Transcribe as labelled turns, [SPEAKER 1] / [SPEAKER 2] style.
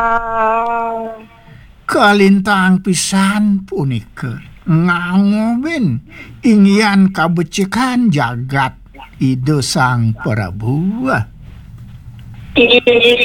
[SPEAKER 1] Kalintang pisan punika ngangoben inggian kabecikan jagat Ide Sang Prabu.